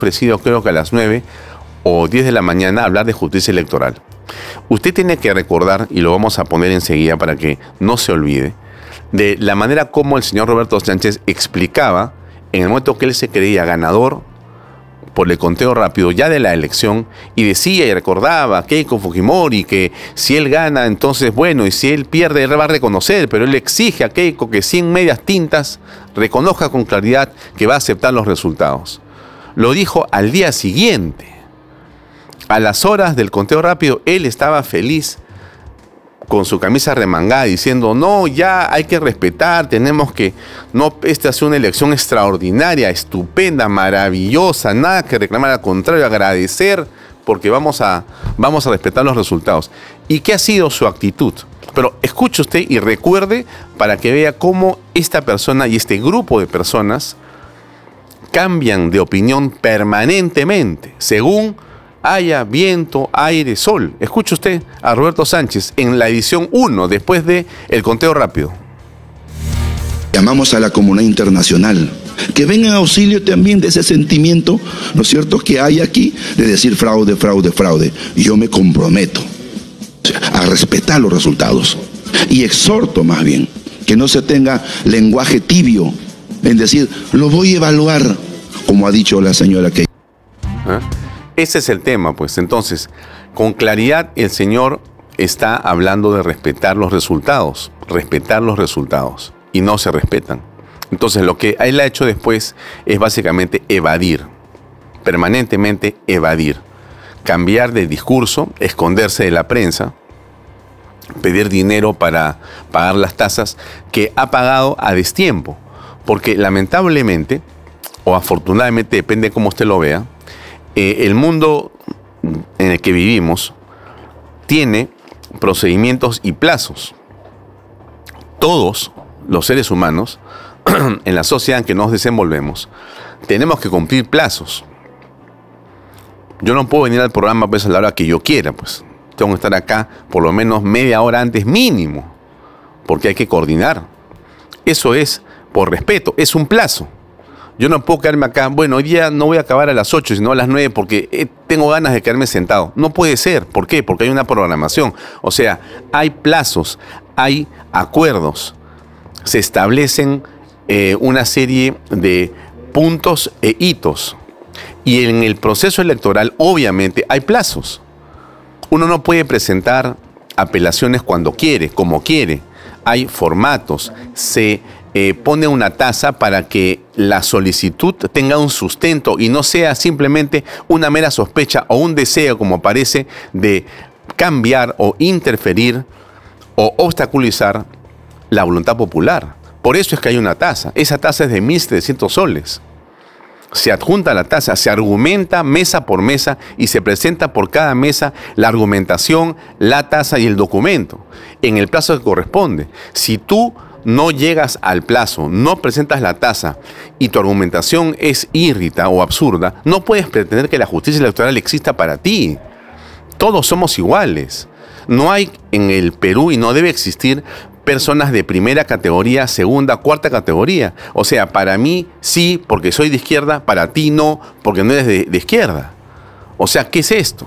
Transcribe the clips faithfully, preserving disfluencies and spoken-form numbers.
ofrecido creo que a las nueve o diez de la mañana hablar de justicia electoral. Usted tiene que recordar, y lo vamos a poner enseguida para que no se olvide, de la manera como el señor Roberto Sánchez explicaba en el momento que él se creía ganador por el conteo rápido ya de la elección, y decía y recordaba a Keiko Fujimori que si él gana, entonces bueno, y si él pierde, él va a reconocer, pero él exige a Keiko que sin medias tintas reconozca con claridad que va a aceptar los resultados. Lo dijo al día siguiente. A las horas del conteo rápido, él estaba feliz con su camisa remangada diciendo, no, ya hay que respetar, tenemos que, no, esta ha sido una elección extraordinaria, estupenda, maravillosa, nada que reclamar, al contrario, agradecer, porque vamos a, vamos a respetar los resultados. ¿Y qué ha sido su actitud? Pero escuche usted y recuerde para que vea cómo esta persona y este grupo de personas cambian de opinión permanentemente, según haya viento, aire, sol. Escuche usted a Roberto Sánchez en la edición uno, después de el conteo rápido. Llamamos a la comunidad internacional que venga en auxilio también de ese sentimiento, ¿no es cierto?, que hay aquí de decir fraude, fraude, fraude. Yo me comprometo a respetar los resultados y exhorto más bien que no se tenga lenguaje tibio en decir, lo voy a evaluar, como ha dicho la señora que... ¿Ah? Ese es el tema, pues. Entonces, con claridad el señor está hablando de respetar los resultados, respetar los resultados, y no se respetan. Entonces, lo que él ha hecho después es básicamente evadir, permanentemente evadir, cambiar de discurso, esconderse de la prensa, pedir dinero para pagar las tasas que ha pagado a destiempo, porque lamentablemente, o afortunadamente, depende de cómo usted lo vea, Eh, el mundo en el que vivimos tiene procedimientos y plazos. Todos los seres humanos, en la sociedad en que nos desenvolvemos, tenemos que cumplir plazos. Yo no puedo venir al programa pues, a la hora que yo quiera, pues. Tengo que estar acá por lo menos media hora antes mínimo, porque hay que coordinar. Eso es por respeto, es un plazo. Yo no puedo quedarme acá, bueno, hoy día no voy a acabar a las ocho, sino a las nueve porque eh, tengo ganas de quedarme sentado. No puede ser. ¿Por qué? Porque hay una programación. O sea, hay plazos, hay acuerdos. Se establecen eh, una serie de puntos e hitos. Y en el proceso electoral, obviamente, hay plazos. Uno no puede presentar apelaciones cuando quiere, como quiere. Hay formatos. Se Eh, pone una tasa para que la solicitud tenga un sustento y no sea simplemente una mera sospecha o un deseo, como parece, de cambiar o interferir o obstaculizar la voluntad popular. Por eso es que hay una tasa. Esa tasa es de mil setecientos soles. Se adjunta la tasa, se argumenta mesa por mesa y se presenta por cada mesa la argumentación, la tasa y el documento en el plazo que corresponde. Si tú no llegas al plazo, no presentas la tasa y tu argumentación es írrita o absurda, no puedes pretender que la justicia electoral exista para ti. Todos somos iguales. No hay en el Perú y no debe existir personas de primera categoría, segunda, cuarta categoría. O sea, para mí sí, porque soy de izquierda, para ti no, porque no eres de, de izquierda. O sea, ¿qué es esto?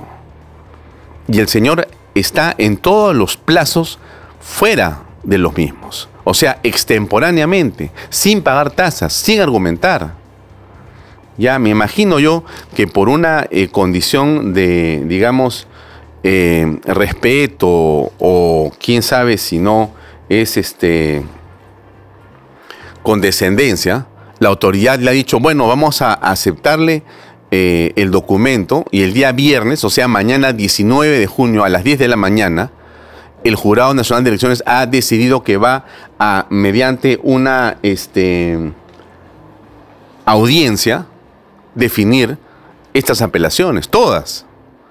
Y el señor está en todos los plazos fuera de los mismos. O sea, extemporáneamente, sin pagar tasas, sin argumentar. Ya me imagino yo que por una eh, condición de, digamos, eh, respeto o quién sabe si no es este condescendencia, la autoridad le ha dicho, bueno, vamos a aceptarle eh, el documento y el día viernes, o sea, mañana diecinueve de junio a las diez de la mañana, el Jurado Nacional de Elecciones ha decidido que va a, mediante una este, audiencia, definir estas apelaciones, todas.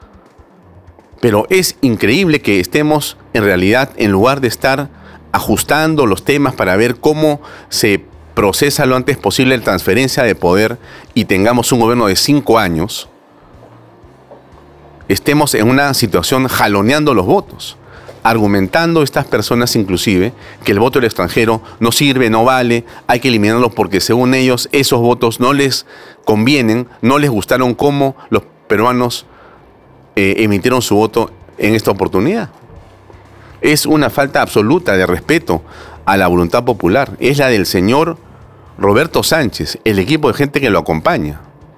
Pero es increíble que estemos, en realidad, en lugar de estar ajustando los temas para ver cómo se procesa lo antes posible la transferencia de poder y tengamos un gobierno de cinco años, estemos en una situación jaloneando los votos. argumentando estas personas inclusive que el voto del extranjero no sirve, no vale, hay que eliminarlo porque según ellos esos votos no les convienen, no les gustaron cómo los peruanos eh, emitieron su voto en esta oportunidad. Es una falta absoluta de respeto a la voluntad popular. Es la del señor Roberto Sánchez, el equipo de gente que lo acompaña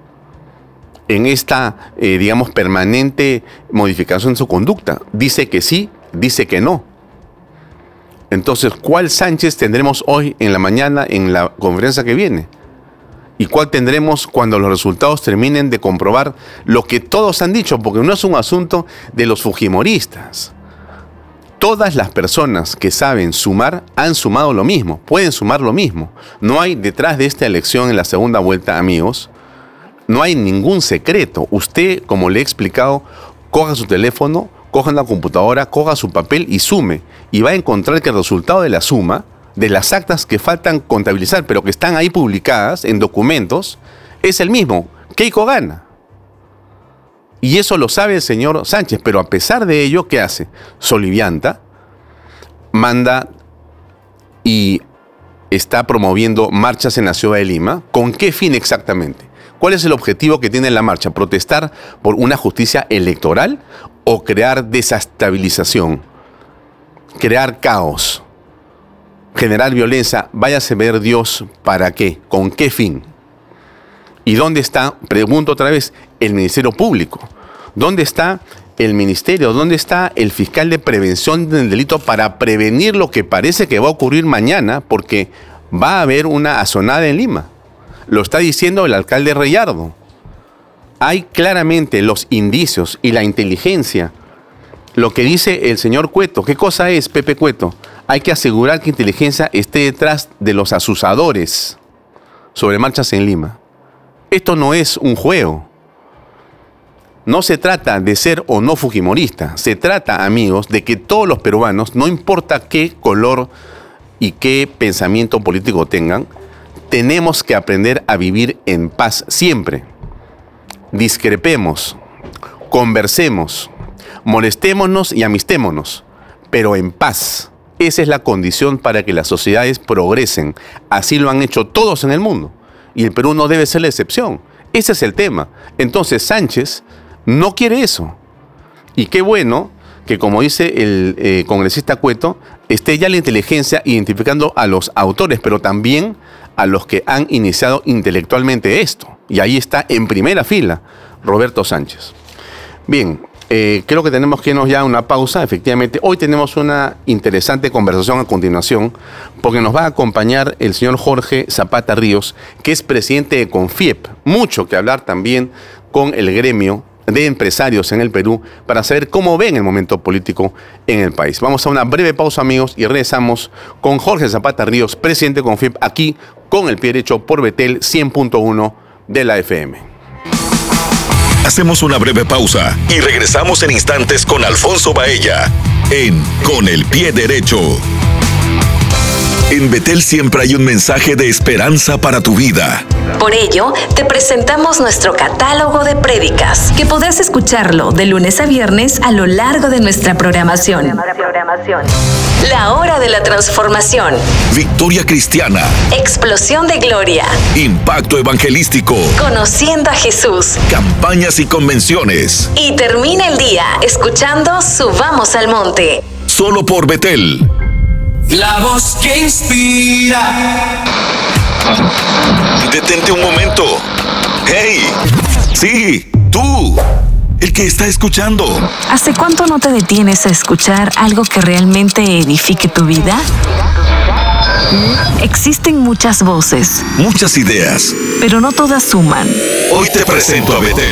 en esta, eh, digamos, permanente modificación de su conducta. Dice que sí, dice que no. Entonces, ¿cuál Sánchez tendremos hoy en la mañana en la conferencia que viene? ¿Y cuál tendremos cuando los resultados terminen de comprobar lo que todos han dicho? Porque no es un asunto de los fujimoristas. Todas las personas que saben sumar han sumado lo mismo, pueden sumar lo mismo. No hay detrás de esta elección en la segunda vuelta, amigos, no hay ningún secreto. Usted, como le he explicado, coja su teléfono, coja la computadora, coja su papel y sume. Y va a encontrar que el resultado de la suma, de las actas que faltan contabilizar, pero que están ahí publicadas en documentos, es el mismo. Keiko gana. Y eso lo sabe el señor Sánchez, pero a pesar de ello, ¿qué hace? Solivianta, manda y está promoviendo marchas en la ciudad de Lima. ¿Con qué fin exactamente? ¿Cuál es el objetivo que tiene la marcha? ¿Protestar por una justicia electoral o crear desestabilización? Crear caos, generar violencia. Váyase a ver Dios, ¿para qué? ¿Con qué fin? ¿Y dónde está, pregunto otra vez, el Ministerio Público? ¿Dónde está el Ministerio? ¿Dónde está el fiscal de prevención del delito para prevenir lo que parece que va a ocurrir mañana? Porque va a haber una azonada en Lima. Lo está diciendo el alcalde Reyardo. Hay claramente los indicios y la inteligencia. Lo que dice el señor Cueto. ¿Qué cosa es, Pepe Cueto? Hay que asegurar que inteligencia esté detrás de los asusadores sobre marchas en Lima. Esto no es un juego. No se trata de ser o no fujimorista. Se trata, amigos, de que todos los peruanos, no importa qué color y qué pensamiento político tengan, tenemos que aprender a vivir en paz siempre. Discrepemos, conversemos, molestémonos y amistémonos, pero en paz. Esa es la condición para que las sociedades progresen. Así lo han hecho todos en el mundo. Y el Perú no debe ser la excepción. Ese es el tema. Entonces Sánchez no quiere eso. Y qué bueno que, como dice el eh, congresista Cueto, esté ya la inteligencia identificando a los autores, pero también a los que han iniciado intelectualmente esto. Y ahí está en primera fila Roberto Sánchez. Bien, eh, creo que tenemos que irnos ya a una pausa. Efectivamente, hoy tenemos una interesante conversación a continuación, porque nos va a acompañar el señor Jorge Zapata Ríos, que es presidente de CONFIEP. Mucho que hablar también con el gremio de empresarios en el Perú para saber cómo ven el momento político en el país. Vamos a una breve pausa, amigos, y regresamos con Jorge Zapata Ríos, presidente de CONFIEP, aquí con el pie derecho por Betel cien punto uno de la F M. Hacemos una breve pausa y regresamos en instantes con Alfonso Baella en Con el Pie Derecho. En Betel siempre hay un mensaje de esperanza para tu vida. Por ello, te presentamos nuestro catálogo de prédicas, que podrás escucharlo de lunes a viernes a lo largo de nuestra programación. La Hora de la Transformación. Victoria Cristiana. Explosión de Gloria. Impacto Evangelístico. Conociendo a Jesús. Campañas y convenciones. Y termina el día escuchando Subamos al Monte. Solo por Betel. La voz que inspira. Detente un momento. ¡Hey! Sí, tú. El que está escuchando. ¿Hace cuánto no te detienes a escuchar algo que realmente edifique tu vida? Existen muchas voces. Muchas ideas. Pero no todas suman. Hoy te presento a Betel.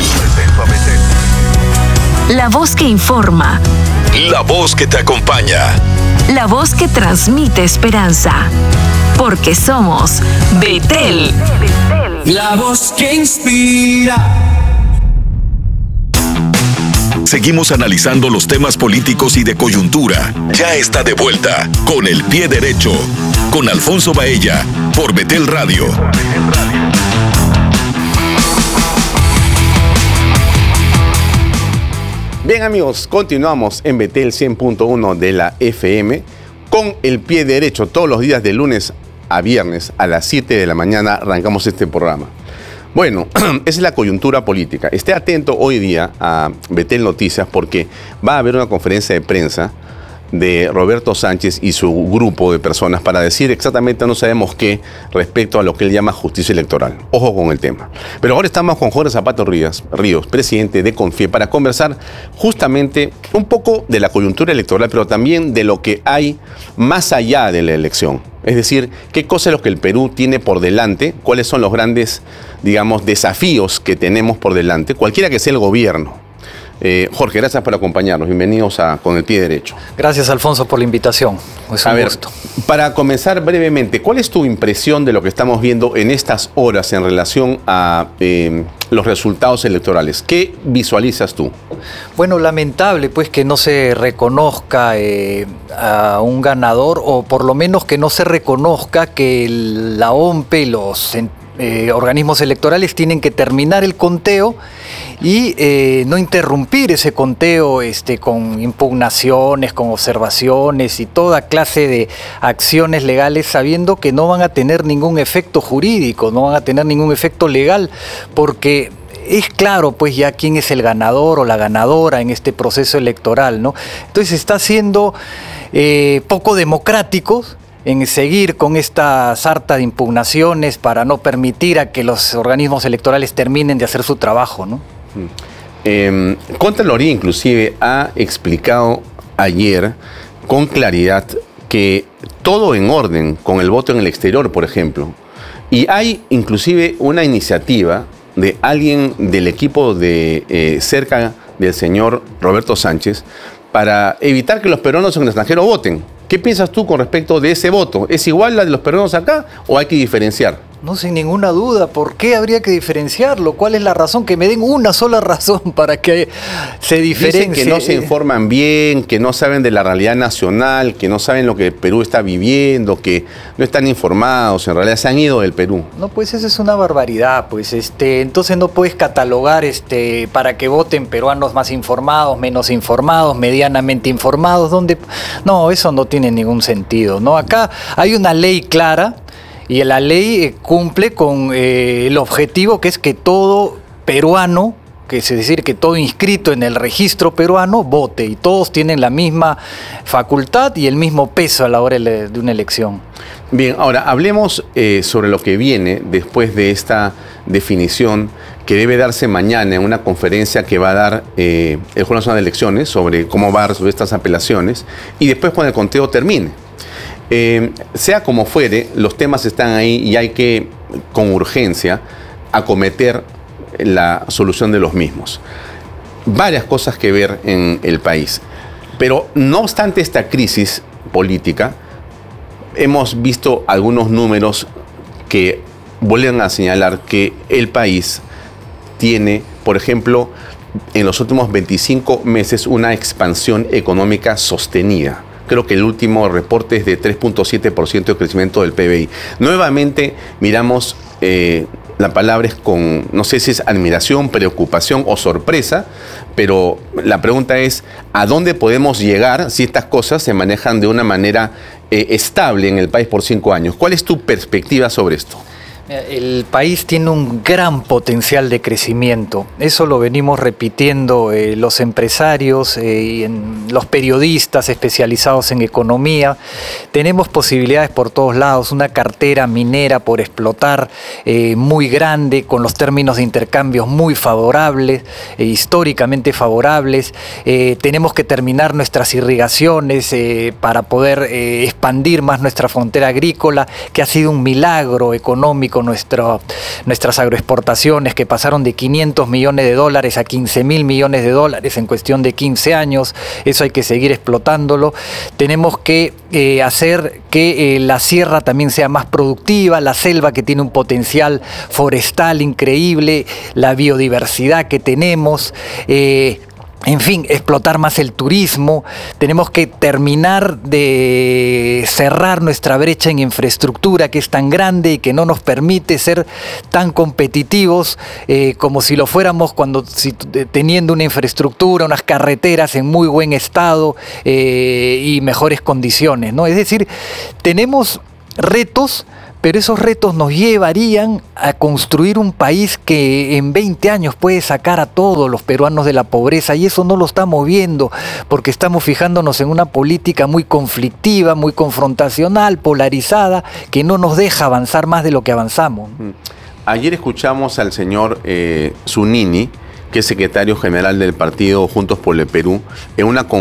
La voz que informa. La voz que te acompaña. La voz que transmite esperanza. Porque somos Betel. La voz que inspira. Seguimos analizando los temas políticos y de coyuntura. Ya está de vuelta Con el Pie Derecho, con Alfonso Baella, por Betel Radio. Bien amigos, continuamos en Betel cien punto uno de la F M con el pie derecho. Todos los días de lunes a viernes a las siete de la mañana arrancamos este programa. Bueno, esa es la coyuntura política. Esté atento hoy día a Betel Noticias porque va a haber una conferencia de prensa de Roberto Sánchez y su grupo de personas para decir exactamente no sabemos qué respecto a lo que él llama justicia electoral. Ojo con el tema. Pero ahora estamos con Jorge Zapato Ríos, Ríos, presidente de CONFIE, para conversar justamente un poco de la coyuntura electoral, pero también de lo que hay más allá de la elección. Es decir, qué cosa es lo que el Perú tiene por delante, cuáles son los grandes, digamos, desafíos que tenemos por delante, cualquiera que sea el gobierno. Eh, Jorge, gracias por acompañarnos. Bienvenidos a Con el Pie Derecho. Gracias, Alfonso, por la invitación. Es un a ver, gusto. Para comenzar brevemente, ¿cuál es tu impresión de lo que estamos viendo en estas horas en relación a eh, los resultados electorales? ¿Qué visualizas tú? Bueno, lamentable pues que no se reconozca eh, a un ganador, o por lo menos que no se reconozca que el, la O M P y los eh, organismos electorales tienen que terminar el conteo y eh, no interrumpir ese conteo este, con impugnaciones, con observaciones y toda clase de acciones legales, sabiendo que no van a tener ningún efecto jurídico, no van a tener ningún efecto legal, porque es claro pues ya quién es el ganador o la ganadora en este proceso electoral, ¿no? Entonces está siendo eh, poco democrático en seguir con esta sarta de impugnaciones para no permitir a que los organismos electorales terminen de hacer su trabajo, ¿no? Eh, Contraloría inclusive ha explicado ayer con claridad que todo en orden con el voto en el exterior, por ejemplo, y hay inclusive una iniciativa de alguien del equipo de eh, cerca del señor Roberto Sánchez para evitar que los peruanos en el extranjero voten. ¿Qué piensas tú con respecto de ese voto? ¿Es igual la de los peruanos acá o hay que diferenciar? No, sin ninguna duda. ¿Por qué habría que diferenciarlo? ¿Cuál es la razón? Que me den una sola razón para que se diferencie. Dicen que no se informan bien, que no saben de la realidad nacional, que no saben lo que Perú está viviendo, que no están informados, en realidad se han ido del Perú. No, pues eso es una barbaridad, pues este, entonces no puedes catalogar este, para que voten peruanos más informados, menos informados, medianamente informados, donde no, eso no tiene ningún sentido, ¿no? Acá hay una ley clara. Y la ley eh, cumple con eh, el objetivo, que es que todo peruano, que es decir, que todo inscrito en el registro peruano vote, y todos tienen la misma facultad y el mismo peso a la hora de una elección. Bien, ahora hablemos eh, sobre lo que viene después de esta definición que debe darse mañana en una conferencia que va a dar eh, el Jurado Nacional de Elecciones sobre cómo va a resolver estas apelaciones, y después cuando el conteo termine. Eh, sea como fuere, los temas están ahí y hay que, con urgencia, acometer la solución de los mismos. Varias cosas que ver en el país. Pero no obstante esta crisis política, hemos visto algunos números que vuelven a señalar que el país tiene, por ejemplo, en los últimos veinticinco meses una expansión económica sostenida. Creo que el último reporte es de tres punto siete por ciento de crecimiento del P B I. Nuevamente miramos, eh, la palabra es con, no sé si es admiración, preocupación o sorpresa, pero la pregunta es, ¿a dónde podemos llegar si estas cosas se manejan de una manera eh, estable en el país por cinco años? ¿Cuál es tu perspectiva sobre esto? El país tiene un gran potencial de crecimiento. Eso lo venimos repitiendo eh, los empresarios eh, y en los periodistas especializados en economía. Tenemos posibilidades por todos lados, una cartera minera por explotar eh, muy grande, con los términos de intercambios muy favorables, eh, históricamente favorables. Eh, tenemos que terminar nuestras irrigaciones eh, para poder eh, expandir más nuestra frontera agrícola, que ha sido un milagro económico. Nuestro, nuestras agroexportaciones, que pasaron de quinientos millones de dólares a quince mil millones de dólares en cuestión de quince años, eso hay que seguir explotándolo. Tenemos que eh, hacer que eh, la sierra también sea más productiva, la selva, que tiene un potencial forestal increíble, la biodiversidad que tenemos, eh, en fin, explotar más el turismo, tenemos que terminar de cerrar nuestra brecha en infraestructura que es tan grande y que no nos permite ser tan competitivos eh, como si lo fuéramos cuando si, teniendo una infraestructura, unas carreteras en muy buen estado eh, y mejores condiciones, ¿no? Es decir, tenemos retos, pero esos retos nos llevarían a construir un país que en veinte años puede sacar a todos los peruanos de la pobreza, y eso no lo estamos viendo porque estamos fijándonos en una política muy conflictiva, muy confrontacional, polarizada, que no nos deja avanzar más de lo que avanzamos. Ayer escuchamos al señor eh, Zunini, que es secretario general del partido Juntos por el Perú, en una